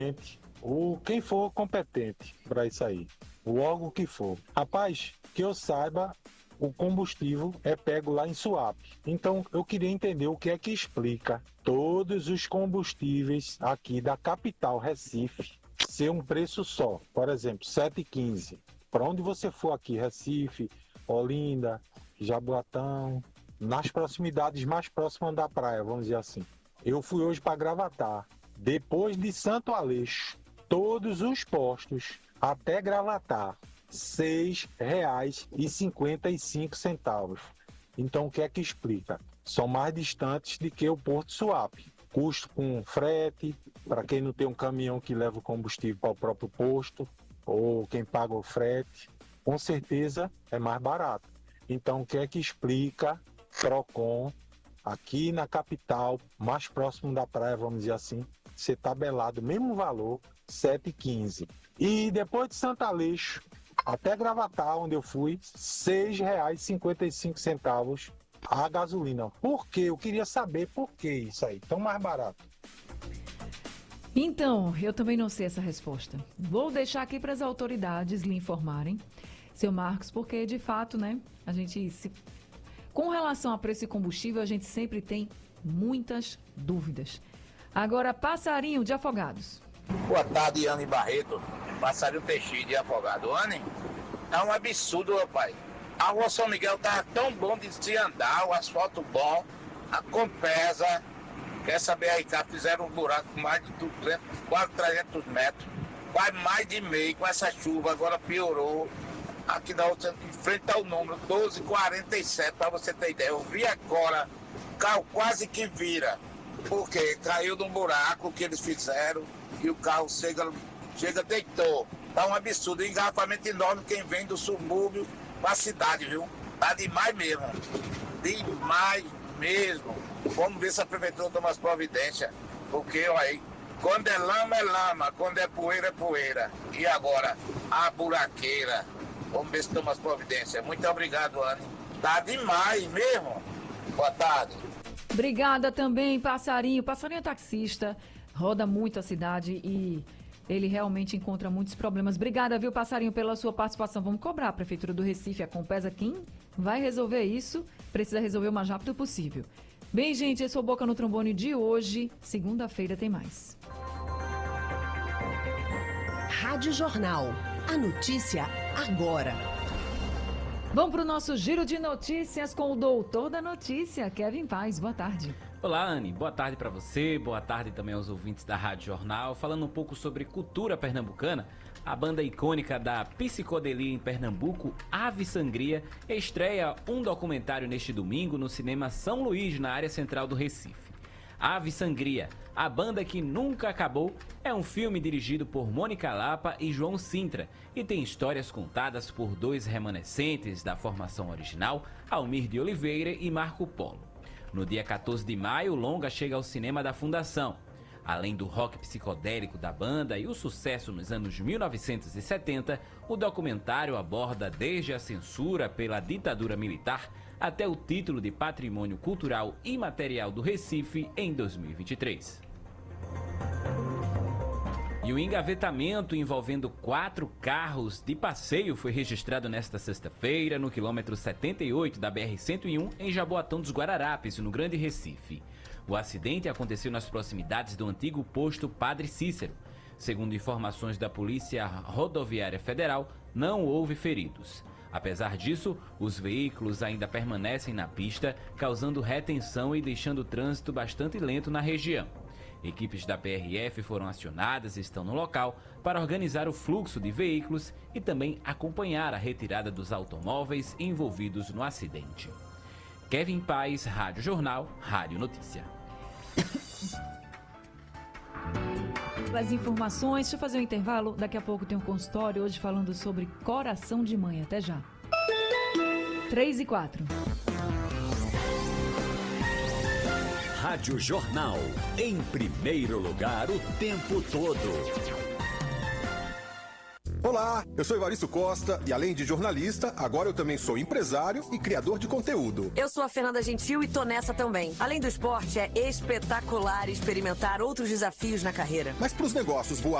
ou quem for competente para isso aí, o órgão que for. Rapaz, que eu saiba, o combustível é pego lá em Suape. Então, eu queria entender o que é que explica todos os combustíveis aqui da capital, Recife, ser um preço só. Por exemplo, 7,15. Para onde você for aqui, Recife, Olinda, Jaboatão, nas proximidades mais próximas da praia, vamos dizer assim. Eu fui hoje para Gravatar. Depois de Santo Aleixo, todos os postos até Gravatar, R$ 6,55. Então, o que é que explica? São mais distantes do que o Porto Suape. Custo com frete, para quem não tem um caminhão que leva o combustível para o próprio posto, ou quem paga o frete, com certeza é mais barato. Então, o que é que explica Procon aqui na capital, mais próximo da praia, vamos dizer assim, ser tabelado, mesmo valor, 7,15. E depois de Santo Aleixo, até Gravatar, onde eu fui, R$ 6,55 a gasolina. Por quê? Eu queria saber por que isso aí, tão mais barato. Então, eu também não sei essa resposta. Vou deixar aqui para as autoridades lhe informarem, seu Marcos, porque de fato, né, a gente com relação a preço de combustível, a gente sempre tem muitas dúvidas. Agora, Passarinho de Afogados. Boa tarde, Anne Barreto. Passarinho Teixeira de Afogado. Anne, é um absurdo, meu pai. A rua São Miguel tava tão bom de se andar, o asfalto bom, a Compesa, que essa BRK fizeram um buraco com mais de 200, quase 300 metros. Vai mais de meio com essa chuva, agora piorou. Aqui na outra, em frente ao número 1247, para você ter ideia. Eu vi agora, o carro quase que vira. Porque caiu num buraco que eles fizeram e o carro chega deitou. Tá um absurdo, um engarrafamento enorme quem vem do subúrbio pra cidade, viu? Tá demais mesmo. Demais mesmo. Vamos ver se a prefeitura toma as providências. Porque, olha aí, quando é lama, quando é poeira. E agora, a buraqueira. Vamos ver se toma as providências. Muito obrigado, Anne. Tá demais mesmo. Boa tarde. Obrigada também, Passarinho. Passarinho é taxista, roda muito a cidade e ele realmente encontra muitos problemas. Obrigada, viu, Passarinho, pela sua participação. Vamos cobrar a Prefeitura do Recife, a Compesa, quem vai resolver isso, precisa resolver o mais rápido possível. Bem, gente, esse foi o Boca no Trombone de hoje. Segunda-feira tem mais. Rádio Jornal. A notícia agora. Vamos para o nosso giro de notícias com o doutor da notícia, Kevin Paz. Boa tarde. Olá, Anne. Boa tarde para você, boa tarde também aos ouvintes da Rádio Jornal. Falando um pouco sobre cultura pernambucana, a banda icônica da psicodelia em Pernambuco, Ave Sangria, estreia um documentário neste domingo no Cinema São Luís, na área central do Recife. Ave Sangria, a banda que nunca acabou, é um filme dirigido por Mônica Lapa e João Sintra e tem histórias contadas por dois remanescentes da formação original, Almir de Oliveira e Marco Polo. No dia 14 de maio, o longa chega ao cinema da Fundação. Além do rock psicodélico da banda e o sucesso nos anos 1970, o documentário aborda desde a censura pela ditadura militar até o título de Patrimônio Cultural Imaterial do Recife em 2023. E o engavetamento envolvendo 4 carros de passeio foi registrado nesta sexta-feira no quilômetro 78 da BR-101 em Jaboatão dos Guararapes, no Grande Recife. O acidente aconteceu nas proximidades do antigo posto Padre Cícero. Segundo informações da Polícia Rodoviária Federal, não houve feridos. Apesar disso, os veículos ainda permanecem na pista, causando retenção e deixando o trânsito bastante lento na região. Equipes da PRF foram acionadas e estão no local para organizar o fluxo de veículos e também acompanhar a retirada dos automóveis envolvidos no acidente. Kevin Paz, Rádio Jornal, Rádio Notícia. As informações, deixa eu fazer um intervalo, daqui a pouco tem um consultório, hoje falando sobre coração de mãe, até já. 3:04. Rádio Jornal, em primeiro lugar o tempo todo. Olá, eu sou Evaristo Costa e além de jornalista, agora eu também sou empresário e criador de conteúdo. Eu sou a Fernanda Gentil e tô nessa também. Além do esporte, é espetacular experimentar outros desafios na carreira. Mas para os negócios voar